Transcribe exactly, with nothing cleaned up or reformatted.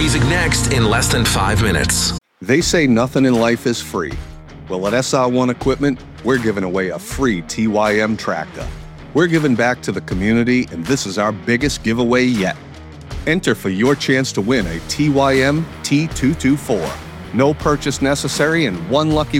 music next in less than five minutes. They say nothing in life is free. Well, at S R one Equipment, we're giving away a free T Y M tractor. We're giving back to the community, and this is our biggest giveaway yet. Enter for your chance to win a T Y M T two twenty-four. No purchase necessary and one lucky